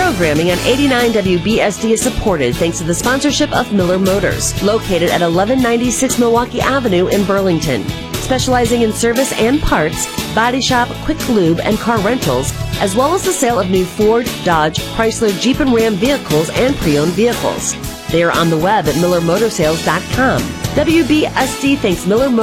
programming on 89 WBSD is supported thanks to the sponsorship of Miller Motors, located at 1196 Milwaukee Avenue in Burlington. Specializing in service and parts, body shop, quick lube, and car rentals, as well as the sale of new Ford, Dodge, Chrysler, Jeep, and Ram vehicles and pre-owned vehicles. They are on the web at millermotorsales.com. WBSD thanks Miller Motors